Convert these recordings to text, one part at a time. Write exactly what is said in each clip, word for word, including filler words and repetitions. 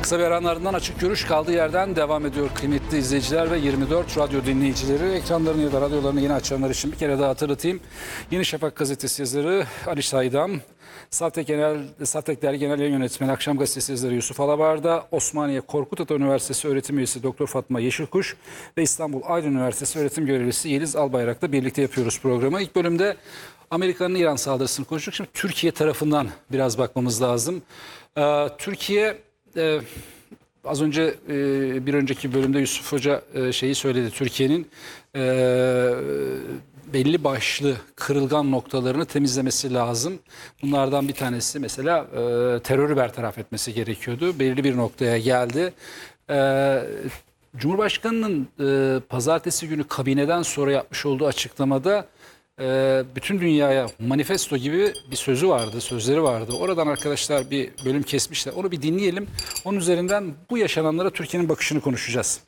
Kısa bir aranın ardından Açık Görüş kaldığı yerden devam ediyor kıymetli izleyiciler ve yirmi dört radyo dinleyicileri. Ekranlarını ya da radyolarını yeni açanlar için bir kere daha hatırlatayım. Yeni Şafak gazetesi yazarı Ali Saydam, Savtek, Genel, Savtek Dergi Genel Yayın Yönetmeni Akşam Gazetesi yazarı Yusuf Alabarda, Osmaniye Korkut Ata Üniversitesi öğretim üyesi Doktor Fatma Yeşilkuş ve İstanbul Aydın Üniversitesi öğretim görevlisi Yeliz Albayrak'la birlikte yapıyoruz programı. İlk bölümde Amerika'nın İran saldırısını konuştuk. Şimdi Türkiye tarafından biraz bakmamız lazım. Ee, Türkiye... Ee, Az önce e, bir önceki bölümde Yusuf Hoca e, şeyi söyledi. Türkiye'nin e, belli başlı kırılgan noktalarını temizlemesi lazım. Bunlardan bir tanesi mesela e, terörü bertaraf etmesi gerekiyordu. Belirli bir noktaya geldi. E, Cumhurbaşkanı'nın e, pazartesi günü kabineden sonra yapmış olduğu açıklamada Ee, bütün dünyaya manifesto gibi bir sözü vardı, sözleri vardı. Oradan arkadaşlar bir bölüm kesmişler. Onu bir dinleyelim. Onun üzerinden bu yaşananlara Türkiye'nin bakışını konuşacağız.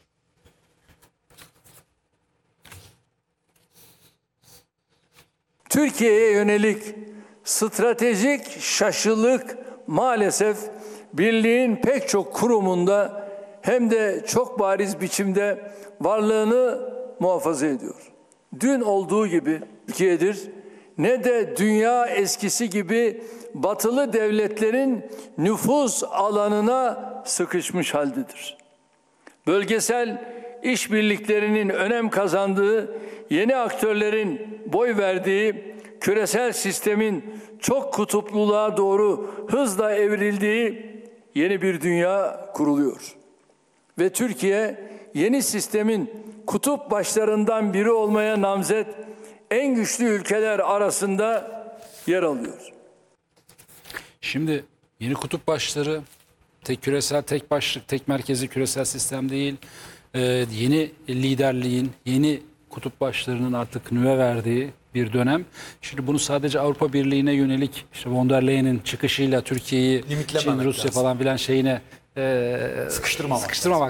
Türkiye'ye yönelik stratejik şaşılık maalesef birliğin pek çok kurumunda hem de çok bariz biçimde varlığını muhafaza ediyor. Dün olduğu gibi Türkiye'dir, ne de dünya eskisi gibi batılı devletlerin nüfuz alanına sıkışmış haldedir. Bölgesel işbirliklerinin önem kazandığı, yeni aktörlerin boy verdiği, küresel sistemin çok kutupluluğa doğru hızla evrildiği yeni bir dünya kuruluyor. Ve Türkiye yeni sistemin kutup başlarından biri olmaya namzet en güçlü ülkeler arasında yer alıyor. Şimdi yeni kutup başları tek küresel, tek başlık, tek merkezi küresel sistem değil. Ee, yeni liderliğin, yeni kutup başlarının artık nüve verdiği bir dönem. Şimdi bunu sadece Avrupa Birliği'ne yönelik işte von der Leyen'in çıkışıyla Türkiye'yi, Çin, Rusya lazım. falan filan şeyine e, Sıkıştırmamak sıkıştırmamak